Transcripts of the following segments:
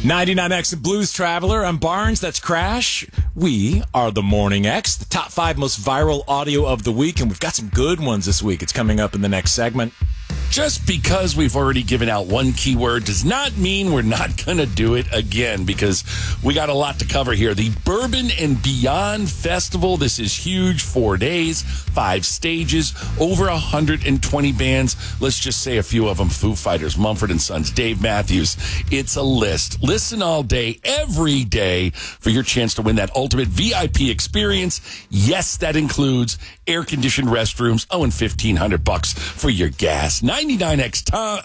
99X Blues Traveler. I'm Barnes. That's Crash. We are the Morning X, the top 5 most viral audio of the week, and we've got some good ones this week. It's coming up in the next segment. Just because we've already given out one keyword does not mean we're not going to do it again, because we got a lot to cover here. The Bourbon and Beyond Festival. This is huge. 4 days, 5 stages, over 120 bands. Let's just say a few of them: Foo Fighters, Mumford & Sons, Dave Matthews. It's a list. Listen all day, every day, for your chance to win that ultimate VIP experience. Yes, that includes air-conditioned restrooms. Oh, and $1,500 for your gas. 99X Tom,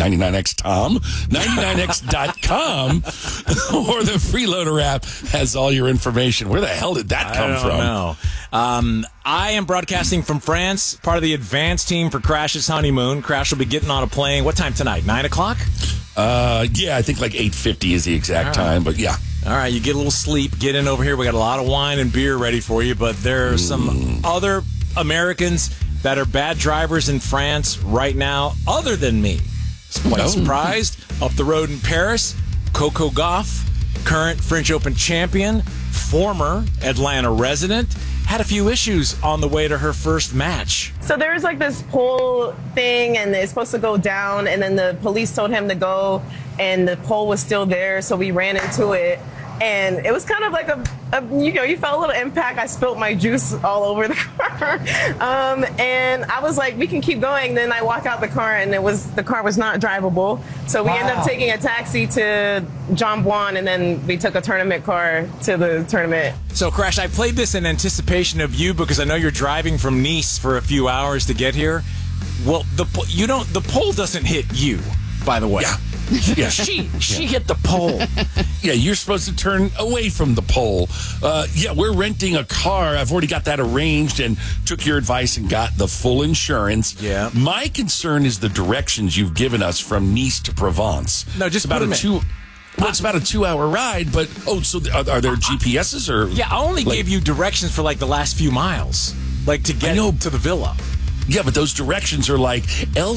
99X.com, or the Freeloader app has all your information. Where the hell did that come from? I don't know. I am broadcasting from France, part of the advance team for Crash's honeymoon. Crash will be getting on a plane. What time tonight? 9 o'clock? Yeah, I think like 8:50 is the exact time, but yeah. All right, you get a little sleep, get in over here. We got a lot of wine and beer ready for you, but there are some other Americans that are bad drivers in France right now, other than me. Quite surprised. Up the road in Paris, Coco Gauff, current French Open champion, former Atlanta resident, had a few issues on the way to her first match. So there was like this pole thing, and it's supposed to go down, and then the police told him to go, and the pole was still there, so we ran into it. And it was kind of like you felt a little impact. I spilled my juice all over the car. And I was like, we can keep going. Then I walk out the car, and the car was not drivable. So we ended up taking a taxi to Jean Bouin, and then we took a tournament car to the tournament. So, Crash, I played this in anticipation of you because I know you're driving from Nice for a few hours to get here. Well, the pole doesn't hit you, by the way. Yeah. Yeah, she hit the pole. Yeah, you're supposed to turn away from the pole. Yeah, we're renting a car. I've already got that arranged and took your advice and got the full insurance. Yeah. My concern is the directions you've given us from Nice to Provence. No, just about it's about a 2-hour ride, but so are there GPSs or? Yeah, I only gave you directions for like the last few miles, like to get to the villa. Yeah, but those directions are like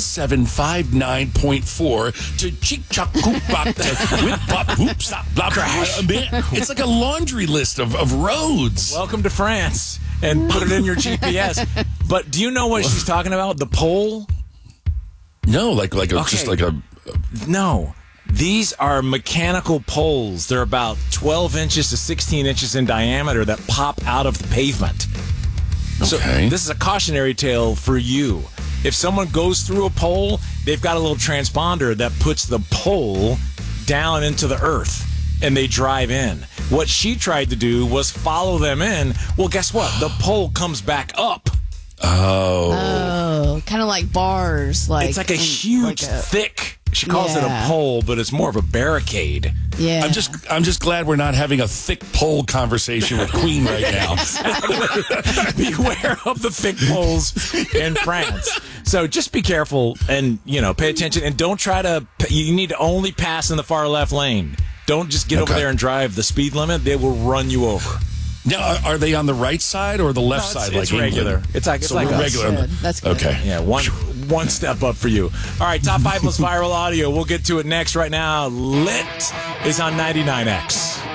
L759.4 to Chick-Chock-Coop-Bop to Whip-Bop-Whoop-Stop, blah, blah, blah. It's like a laundry list of roads. Welcome to France, and put it in your GPS. But do you know what she's talking about? The pole? No, just like a... No. These are mechanical poles. They're about 12 inches to 16 inches in diameter that pop out of the pavement. So this is a cautionary tale for you. If someone goes through a pole, they've got a little transponder that puts the pole down into the earth, and they drive in. What she tried to do was follow them in. Well, guess what? The pole comes back up. Oh, kind of like bars. It's like a huge, thick... She calls it a pole, but it's more of a barricade. Yeah. I'm just glad we're not having a thick pole conversation with Queen right now. Beware of the thick poles in France. So just be careful and, pay attention. And don't try to... You need to only pass in the far left lane. Don't just get over there and drive the speed limit. They will run you over. Now, are they on the right side or the left side? It's regular. It's like regular. That's good. Okay. Yeah, one step up for you. All right, top 5 most viral audio. We'll get to it next. Right now, Lit is on 99X.